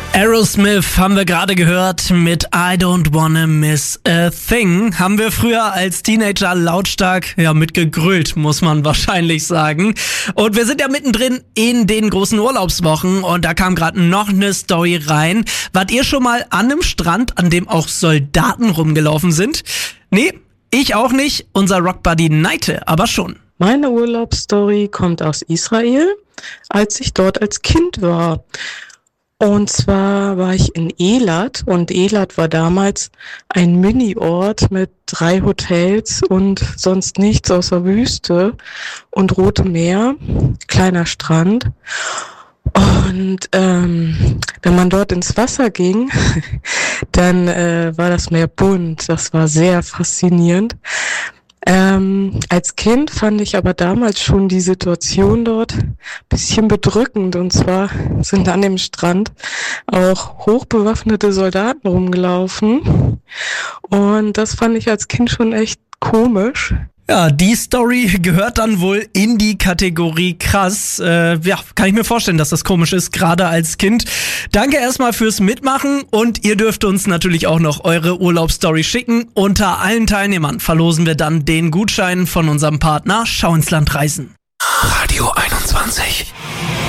Aerosmith haben wir gerade gehört mit I Don't Wanna Miss a Thing. Haben wir früher als Teenager lautstark mitgegrölt, muss man wahrscheinlich sagen. Und wir sind ja mittendrin in den großen Urlaubswochen und da kam gerade noch eine Story rein. Wart ihr schon mal an einem Strand, an dem auch Soldaten rumgelaufen sind? Nee, ich auch nicht. Unser Rockbuddy Neite aber schon. Meine Urlaubsstory kommt aus Israel, als ich dort als Kind war. Und zwar war ich in Elat und Elat war damals ein Mini-Ort mit 3 Hotels und sonst nichts außer Wüste und Rotem Meer, kleiner Strand. Und wenn man dort ins Wasser ging, dann war das Meer bunt, das war sehr faszinierend. Als Kind fand ich aber damals schon die Situation dort ein bisschen bedrückend. Und zwar sind an dem Strand auch hochbewaffnete Soldaten rumgelaufen. Und das fand ich als Kind schon echt komisch. Ja, die Story gehört dann wohl in die Kategorie krass. Kann ich mir vorstellen, dass das komisch ist, gerade als Kind. Danke erstmal fürs Mitmachen und ihr dürft uns natürlich auch noch eure Urlaubsstory schicken. Unter allen Teilnehmern verlosen wir dann den Gutschein von unserem Partner Schau ins Land reisen. Radio 21.